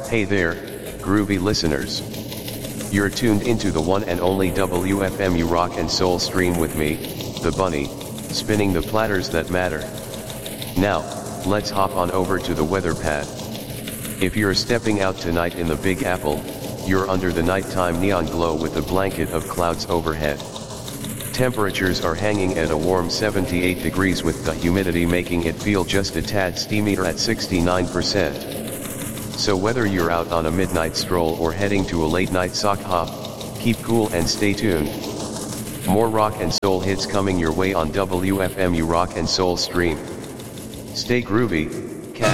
Hey there, groovy listeners. You're tuned into the one and only WFMU Rock and Soul stream with me, the Bunny, spinning the platters that matter. Now, let's hop on over to the weather pad. If you're stepping out tonight in the Big Apple, you're under the nighttime neon glow with a blanket of clouds overhead. Temperatures are hanging at a warm 78 degrees with the humidity making it feel just a tad steamier at 69%. So whether you're out on a midnight stroll or heading to a late night sock hop, keep cool and stay tuned. More rock and soul hits coming your way on WFMU Rock and Soul stream. Stay groovy,